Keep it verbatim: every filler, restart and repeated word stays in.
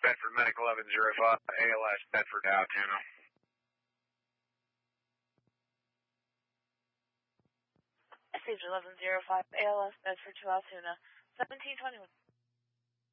Bedford Medic eleven zero five, A L S Bedford Altoona. S H eleven zero five, A L S Bedford to Altoona, seventeen twenty-one.